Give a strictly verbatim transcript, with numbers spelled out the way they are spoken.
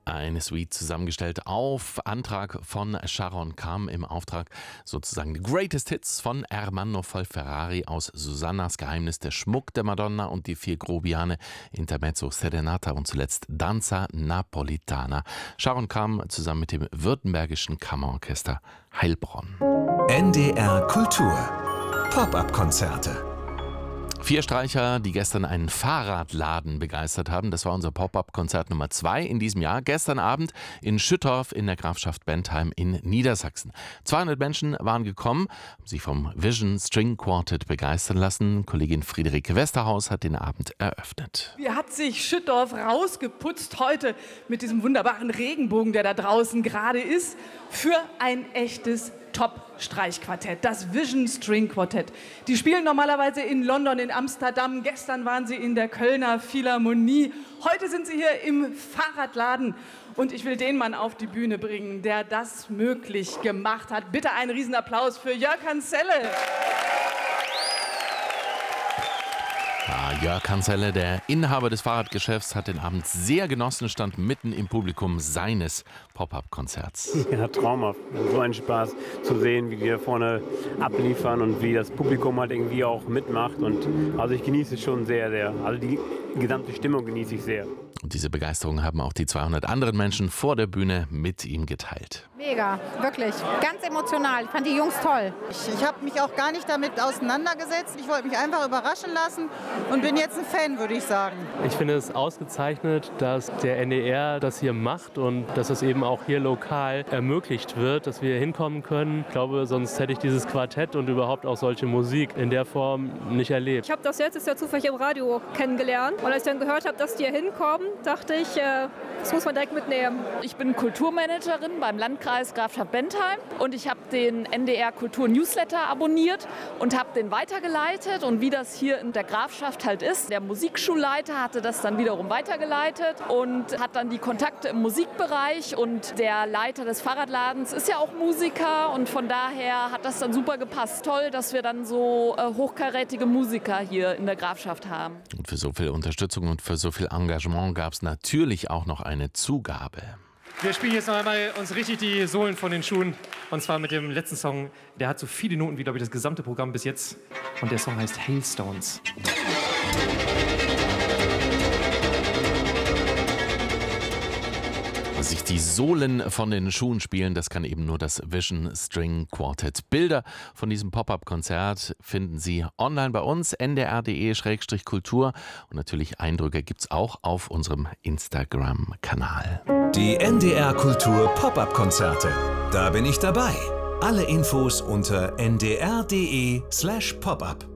Eine Suite zusammengestellt auf Antrag von Sharon Kam im Auftrag sozusagen The Greatest Hits von Ermanno Folferrari aus Susannas Geheimnis, der Schmuck der Madonna und die vier Grobiane, Intermezzo, Serenata und zuletzt Danza Napolitana. Sharon Kam zusammen mit dem Württembergischen Kammerorchester Heilbronn. N D R Kultur Pop-up-Konzerte. Vier Streicher, die gestern einen Fahrradladen begeistert haben. Das war unser Pop-up-Konzert Nummer zwei in diesem Jahr. Gestern Abend in Schüttorf in der Grafschaft Bentheim in Niedersachsen. zweihundert Menschen waren gekommen, haben sich vom Vision String Quartet begeistern lassen. Kollegin Friederike Westerhaus hat den Abend eröffnet. Wie hat sich Schüttorf rausgeputzt heute mit diesem wunderbaren Regenbogen, der da draußen gerade ist, für ein echtes Top-Streichquartett, das Vision String Quartet. Die spielen normalerweise in London, in Amsterdam. Gestern waren sie in der Kölner Philharmonie. Heute sind sie hier im Fahrradladen. Und ich will den Mann auf die Bühne bringen, der das möglich gemacht hat. Bitte einen Riesenapplaus für Jörg Hanselle. Ja, Jörg Hanselle, der Inhaber des Fahrradgeschäfts, hat den Abend sehr genossen, stand mitten im Publikum seines Pop-up-Konzerts. Ja, traumhaft. So ein Spaß zu sehen, wie wir vorne abliefern und wie das Publikum halt irgendwie auch mitmacht. Und also ich genieße es schon sehr, sehr. Also die gesamte Stimmung genieße ich sehr. Und diese Begeisterung haben auch die zweihundert anderen Menschen vor der Bühne mit ihm geteilt. Mega, wirklich. Ganz emotional. Ich fand die Jungs toll. Ich, ich habe mich auch gar nicht damit auseinandergesetzt. Ich wollte mich einfach überraschen lassen und bin jetzt ein Fan, würde ich sagen. Ich finde es ausgezeichnet, dass der N D R das hier macht und dass es eben auch hier lokal ermöglicht wird, dass wir hier hinkommen können. Ich glaube, sonst hätte ich dieses Quartett und überhaupt auch solche Musik in der Form nicht erlebt. Ich habe das jetzt ist ja zufällig im Radio kennengelernt. Und als ich dann gehört habe, dass die hier hinkommen, dachte ich, äh, das muss man direkt mitnehmen. Ich bin Kulturmanagerin beim Landkreis Grafschaft Bentheim und ich habe den N D R Kultur Newsletter abonniert und habe den weitergeleitet. Und wie das hier in der Grafschaft halt ist, der Musikschulleiter hatte das dann wiederum weitergeleitet und hat dann die Kontakte im Musikbereich. Und der Leiter des Fahrradladens ist ja auch Musiker und von daher hat das dann super gepasst. Toll, dass wir dann so äh, hochkarätige Musiker hier in der Grafschaft haben. Und für so viel Unterstützung und für so viel Engagement gab es natürlich auch noch eine Zugabe. Wir spielen jetzt noch einmal uns richtig die Sohlen von den Schuhen. Und zwar mit dem letzten Song. Der hat so viele Noten wie, glaube ich, das gesamte Programm bis jetzt. Und der Song heißt Hailstones. Sich die Sohlen von den Schuhen spielen, das kann eben nur das Vision String Quartet. Bilder von diesem Pop-up-Konzert finden Sie online bei uns, n d r punkt d e Schrägstrich kultur. Und natürlich Eindrücke gibt's auch auf unserem Instagram-Kanal. Die N D R Kultur Pop-up-Konzerte. Da bin ich dabei. Alle Infos unter n d r punkt d e slash pop up.